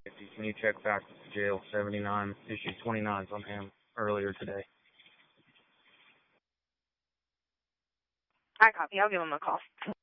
Can you check back to jail 79, issued 29s on him earlier today? I copy. I'll give him a call.